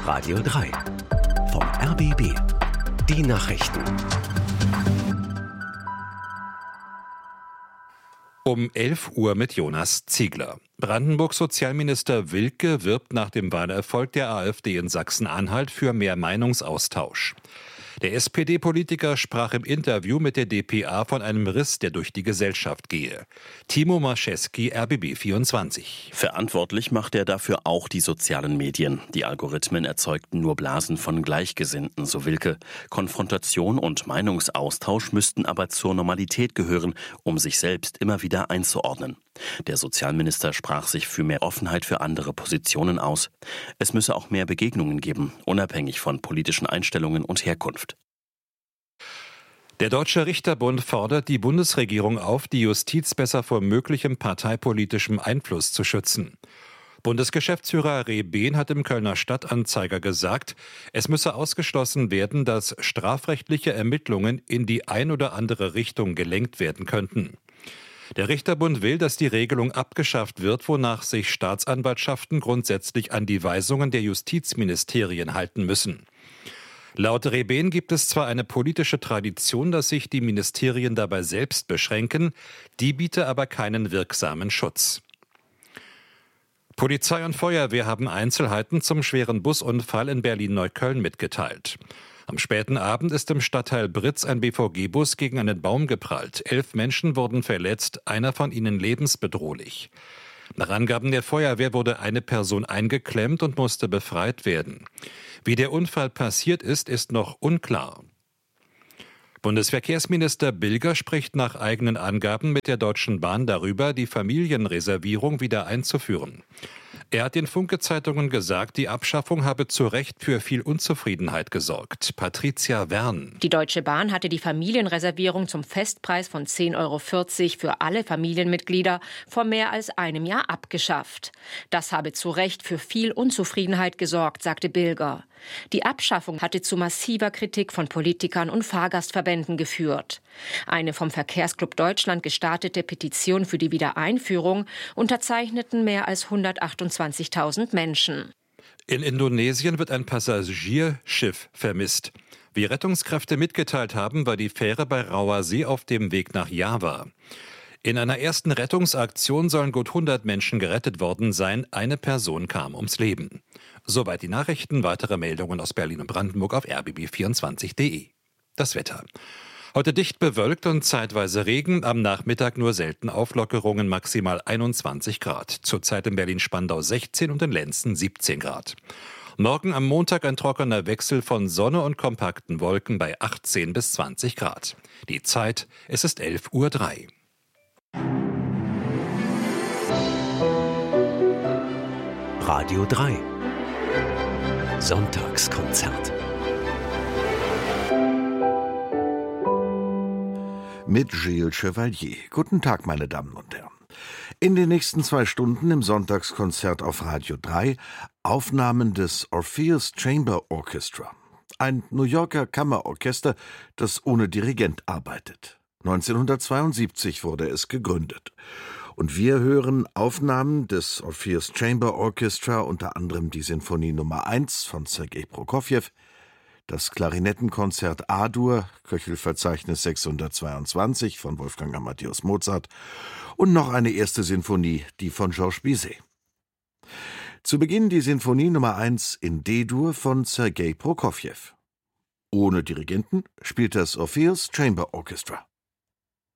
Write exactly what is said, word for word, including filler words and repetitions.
Radio drei. Vom R B B. Die Nachrichten. Um elf Uhr mit Jonas Ziegler. Brandenburg-Sozialminister Wilke wirbt nach dem Wahlerfolg der AfD in Sachsen-Anhalt für mehr Meinungsaustausch. Der S P D-Politiker sprach im Interview mit der d p a von einem Riss, der durch die Gesellschaft gehe. Timo Marcheski, R B B vierundzwanzig. Verantwortlich macht er dafür auch die sozialen Medien. Die Algorithmen erzeugten nur Blasen von Gleichgesinnten, so Wilke. Konfrontation und Meinungsaustausch müssten aber zur Normalität gehören, um sich selbst immer wieder einzuordnen. Der Sozialminister sprach sich für mehr Offenheit für andere Positionen aus. Es müsse auch mehr Begegnungen geben, unabhängig von politischen Einstellungen und Herkunft. Der Deutsche Richterbund fordert die Bundesregierung auf, die Justiz besser vor möglichem parteipolitischem Einfluss zu schützen. Bundesgeschäftsführer Rebehn hat im Kölner Stadtanzeiger gesagt, es müsse ausgeschlossen werden, dass strafrechtliche Ermittlungen in die ein oder andere Richtung gelenkt werden könnten. Der Richterbund will, dass die Regelung abgeschafft wird, wonach sich Staatsanwaltschaften grundsätzlich an die Weisungen der Justizministerien halten müssen. Laut Rebehn gibt es zwar eine politische Tradition, dass sich die Ministerien dabei selbst beschränken, die biete aber keinen wirksamen Schutz. Polizei und Feuerwehr haben Einzelheiten zum schweren Busunfall in Berlin-Neukölln mitgeteilt. Am späten Abend ist im Stadtteil Britz ein B V G-Bus gegen einen Baum geprallt. Elf Menschen wurden verletzt, einer von ihnen lebensbedrohlich. Nach Angaben der Feuerwehr wurde eine Person eingeklemmt und musste befreit werden. Wie der Unfall passiert ist, ist noch unklar. Bundesverkehrsminister Bilger spricht nach eigenen Angaben mit der Deutschen Bahn darüber, die Familienreservierung wieder einzuführen. Er hat den Funke-Zeitungen gesagt, die Abschaffung habe zu Recht für viel Unzufriedenheit gesorgt. Patricia Wern. Die Deutsche Bahn hatte die Familienreservierung zum Festpreis von zehn Euro vierzig für alle Familienmitglieder vor mehr als einem Jahr abgeschafft. Das habe zu Recht für viel Unzufriedenheit gesorgt, sagte Bilger. Die Abschaffung hatte zu massiver Kritik von Politikern und Fahrgastverbänden geführt. Eine vom Verkehrsclub Deutschland gestartete Petition für die Wiedereinführung unterzeichneten mehr als hundertachtundzwanzigtausend Menschen. In Indonesien wird ein Passagierschiff vermisst. Wie Rettungskräfte mitgeteilt haben, war die Fähre bei Rauer See auf dem Weg nach Java. In einer ersten Rettungsaktion sollen gut hundert Menschen gerettet worden sein. Eine Person kam ums Leben. Soweit die Nachrichten. Weitere Meldungen aus Berlin und Brandenburg auf r b b vierundzwanzig punkt d e. Das Wetter. Heute dicht bewölkt und zeitweise Regen, am Nachmittag nur selten Auflockerungen, maximal einundzwanzig Grad. Zurzeit in Berlin-Spandau sechzehn und in Lenzen siebzehn Grad. Morgen am Montag ein trockener Wechsel von Sonne und kompakten Wolken bei achtzehn bis zwanzig Grad. Die Zeit, es ist elf Uhr drei. Radio drei. Sonntagskonzert. Mit Gilles Chevalier. Guten Tag, meine Damen und Herren. In den nächsten zwei Stunden im Sonntagskonzert auf Radio drei Aufnahmen des Orpheus Chamber Orchestra. Ein New Yorker Kammerorchester, das ohne Dirigent arbeitet. neunzehnhundertzweiundsiebzig wurde es gegründet. Und wir hören Aufnahmen des Orpheus Chamber Orchestra, unter anderem die Sinfonie Nummer eins von Sergei Prokofjew, das Klarinettenkonzert A-Dur, Köchelverzeichnis sechshundertzweiundzwanzig von Wolfgang Amadeus Mozart und noch eine erste Sinfonie, die von Georges Bizet. Zu Beginn die Sinfonie Nummer eins in D-Dur von Sergei Prokofjew. Ohne Dirigenten spielt das Orpheus Chamber Orchestra.